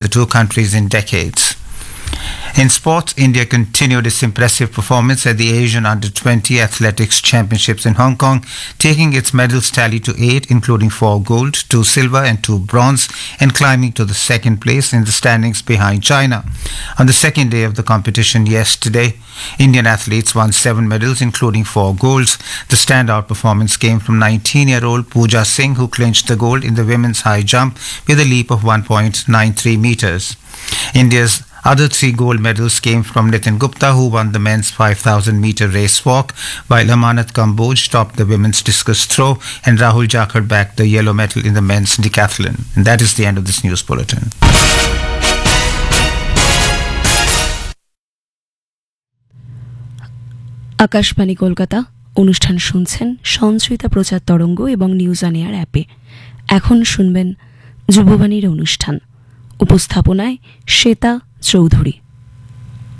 two countries in decades. In sports, India continued its impressive performance at the Asian Under-20 Athletics Championships in Hong Kong, taking its medals tally to 8, including 4 gold, 2 silver and 2 bronze, and climbing to the second place in the standings behind China. On the second day of the competition yesterday, Indian athletes won 7 medals, including 4 golds. The standout performance came from 19-year-old Pooja Singh, who clinched the gold in the women's high jump with a leap of 1.93 meters. India's other 3 gold medals came from Nitin Gupta, who won the men's 5,000-meter race walk, while Amanat Kamboj topped the women's discus throw, and Rahul Jakhar bagged the yellow medal in the men's decathlon. And that is the end of this news bulletin. Akashvani Kolkata অনুষ্ঠান শুনছেন সঞ্চয়িতা প্রচার তরঙ্গ এবং news on air অ্যাপে। এখন শুনবেন যুববাণীর অনুষ্ঠান, উপস্থাপনায় শ্বেতা চৌধুরী।